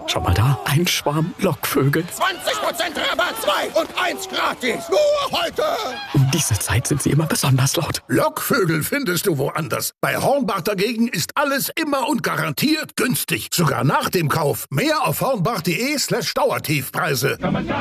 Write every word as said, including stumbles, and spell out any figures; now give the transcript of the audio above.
Schau mal da, ein Schwarm Lockvögel. zwanzig Prozent Rabatt, zwei und eins gratis. Nur heute. Um diese Zeit sind sie immer besonders laut. Lockvögel findest du woanders. Bei Hornbach dagegen ist alles immer und garantiert günstig. Sogar nach dem Kauf. Mehr auf hornbach.de slash Dauertiefpreise.